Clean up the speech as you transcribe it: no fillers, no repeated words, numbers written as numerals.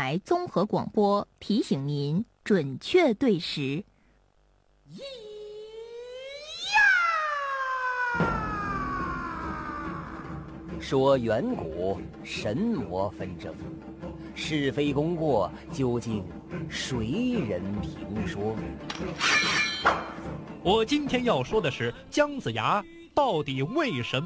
台综合广播提醒您准确对时。 说远古神魔纷争，是非功过究竟谁人评说？ 我今天要说的是姜子牙到底为什么